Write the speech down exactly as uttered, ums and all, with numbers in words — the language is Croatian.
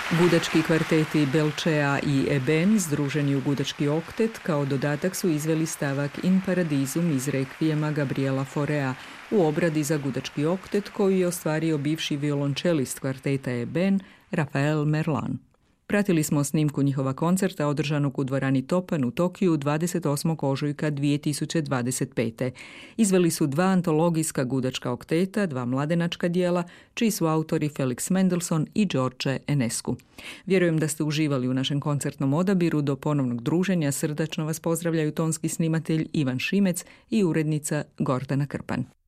Gudački kvarteti Belcea i Eben, združeni u gudački oktet, kao dodatak su izveli stavak In Paradisum iz rekvijema Gabriela Faurea u obradi za gudački oktet koju je ostvario bivši violončelist kvarteta Eben, Rafael Merlan. Pratili smo snimku njihova koncerta održanog u dvorani Topan u Tokiju dvadeset osmog ožujka dvije tisuće dvadeset pete. Izveli su dva antologijska gudačka okteta, dva mladenačka dijela, čiji su autori Felix Mendelssohn i George Enescu. Vjerujem da ste uživali u našem koncertnom odabiru. Do ponovnog druženja srdačno vas pozdravljaju tonski snimatelj Ivan Šimec i urednica Gordana Krpan.